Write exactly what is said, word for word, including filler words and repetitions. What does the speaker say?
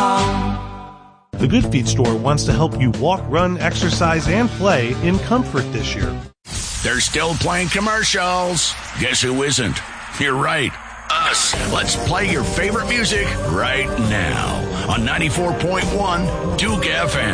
com. The Good Feet store wants to help you walk, run, exercise, and play in comfort this year. They're still playing commercials. Guess who isn't? You're right. Us. Let's play your favorite music right now on ninety-four point one Duke F M.